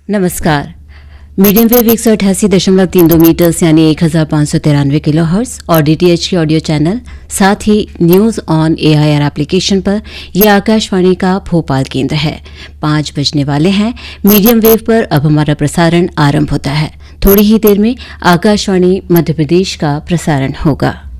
नमस्कार। Medium wave 188.32 metres यानी 1593 kilohertz और डीटीएच के ऑडियो चैनल, साथ ही न्यूज ऑन एआईआर एप्लीकेशन पर यह आकाशवाणी का भोपाल केंद्र है। 5 बजने वाले हैं। मीडियम वेव पर अब हमारा प्रसारण आरंभ होता है। थोड़ी ही देर में आकाशवाणी मध्य प्रदेश का प्रसारण होगा।